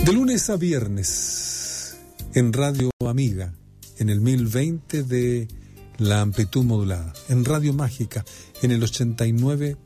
De lunes a viernes, en Radio Amiga, en el 1020 de la amplitud modulada, en Radio Mágica, en el 89.9